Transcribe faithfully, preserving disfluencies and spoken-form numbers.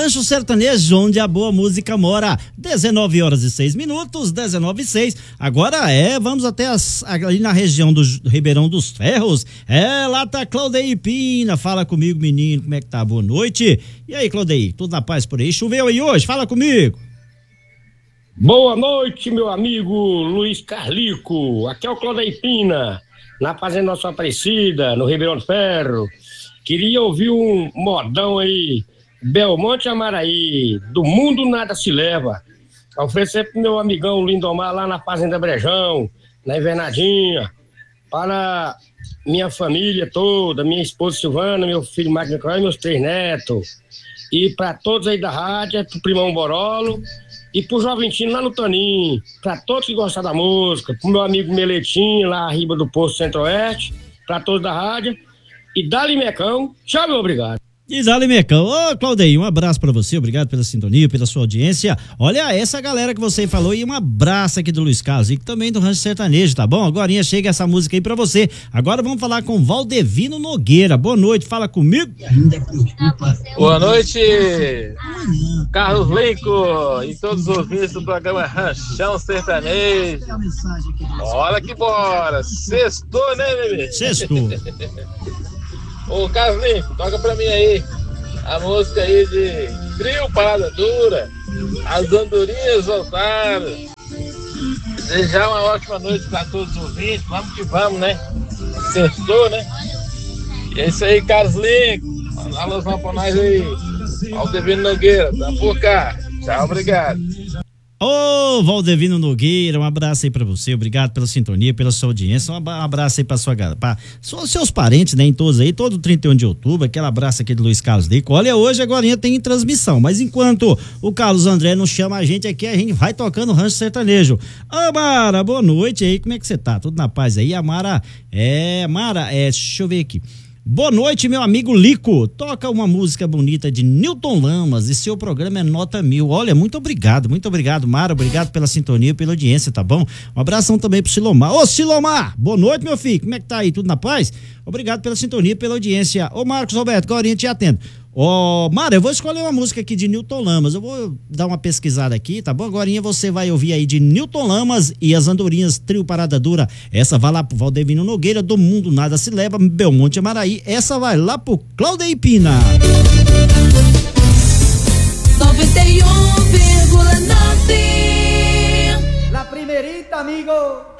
Rancho Sertanejo, onde a boa música mora. dezenove horas e seis minutos, dezenove e seis. Agora é, vamos até as, ali na região do Ribeirão dos Ferros. É, lá tá Claudeir Pina. Fala comigo, menino, como é que tá? Boa noite. E aí, Claudeir, tudo na paz por aí? Choveu aí hoje? Fala comigo. Boa noite, meu amigo Luiz Carlico. Aqui é o Claudeir Pina, na Fazenda Nossa Aparecida, no Ribeirão do Ferro. Queria ouvir um modão aí, Belmonte Amaraí, do mundo nada se leva. Oferecer pro meu amigão Lindomar lá na Fazenda Brejão, na Invernadinha, para minha família toda, minha esposa Silvana, meu filho Magno e meus três netos. E para todos aí da rádio, pro Primão Borolo e pro Joventino lá no Toninho, para todos que gostam da música, pro meu amigo Meletinho lá arriba do Posto Centro-Oeste, para todos da rádio. E dá-lhe Mecão, tchau, meu obrigado. E dá-lhe Mecão. Ô, Claudeir, um abraço pra você, obrigado pela sintonia, pela sua audiência. Olha, essa galera que você falou e um abraço aqui do Luiz Carlos e também do Rancho Sertanejo, tá bom? Agorinha chega essa música aí pra você. Agora vamos falar com Valdevino Nogueira. Boa noite, fala comigo. Boa noite, Carlos Linco e todos os ouvintes do programa Ranchão Sertanejo. Olha que bora, sextou, né, bebê? Sextou. Ô, Carlos Linco, toca pra mim aí a música aí de Trio Parada Dura, as andorinhas voltaram. Desejar uma ótima noite pra todos os ouvintes, vamos que vamos, né? Sextou, né? E é isso aí, Carlos Linco. Manda alô pra nós aí. Valdevino Nogueira, tá por cá. Tchau, obrigado. Ô, Valdevino Nogueira, um abraço aí pra você, obrigado pela sintonia, pela sua audiência, um abraço aí pra sua galera, pra seus parentes, né, em todos aí, todo trinta e um de outubro, aquele abraço aqui do Luiz Carlos Lico. Olha, hoje agora tem transmissão, mas enquanto o Carlos André não chama a gente aqui, a gente vai tocando Rancho Sertanejo. Ô, Mara, boa noite aí, como é que você tá? Tudo na paz aí? A Mara, é, Mara, é, deixa eu ver aqui. Boa noite, meu amigo Lico. Toca uma música bonita de Newton Lamas e seu programa é nota mil. Olha, muito obrigado, muito obrigado, Mara. Obrigado pela sintonia, pela audiência, tá bom? Um abração também pro Silomar. Ô, Silomar, boa noite, meu filho. Como é que tá aí? Tudo na paz? Obrigado pela sintonia, pela audiência. Ô, Marcos Roberto, agora eu te atendo. Ó, Mara, eu vou escolher uma música aqui de Newton Lamas. Eu vou dar uma pesquisada aqui, tá bom? Agora você vai ouvir aí de Newton Lamas e as Andorinhas Trio Parada Dura. Essa vai lá pro Valdevino Nogueira, do mundo nada se leva, Belmonte Amaraí. Essa vai lá pro Claudeir Pina. noventa e um vírgula nove La primerita, amigo.